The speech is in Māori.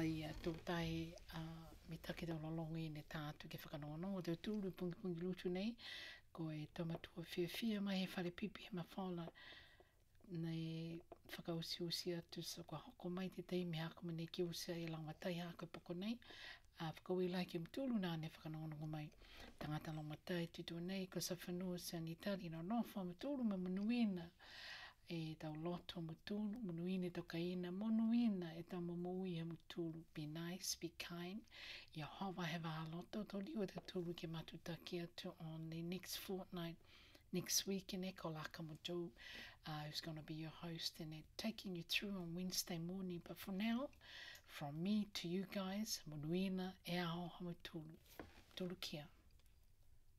ia tō tai me take tau lalongi ne tātu ke whakanongo. O te tūru pungi pungi lutu nei, ko e tamatua whia mai he whare pipi he mawhaola nei whakausi usi atu sa kua hoko mai te teimi hako mene ki usia e laumatai hako poko nei. Whakaui lai ki mtulu nā ne whakanongo mai tangata laumatai tutu nei ko sa whanua sa ni tari no nofa mtulu ma munuina e tau loto mutulu, munuina e tau kaina, munuina e tau mamui he mutulu. Be nice, be kind. Ia hawa he wā loto, tō liwa te tulu ke matutaki atu on the next fortnight, next week in ko Laka Motu, who's going to be your host and taking you through on Wednesday morning. But for now, from me to you guys, munuina e aho ha mutulu. Tulu kia.